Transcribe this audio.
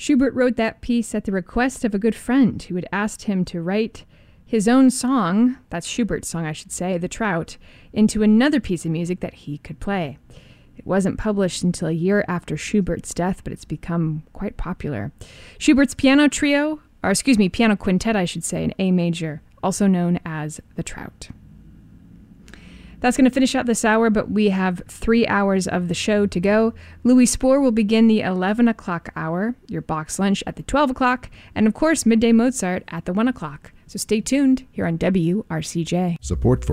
Schubert wrote that piece at the request of a good friend who had asked him to write his own song, that's Schubert's song I should say, The Trout, into another piece of music that he could play. It wasn't published until a year after Schubert's death, but it's become quite popular. Schubert's piano quintet I should say, in A major, also known as The Trout. That's going to finish out this hour, but we have 3 hours of the show to go. Louis Spohr will begin the 11 o'clock hour, your box lunch at the 12 o'clock, and of course, Midday Mozart at the 1 o'clock. So stay tuned here on WRCJ. Support for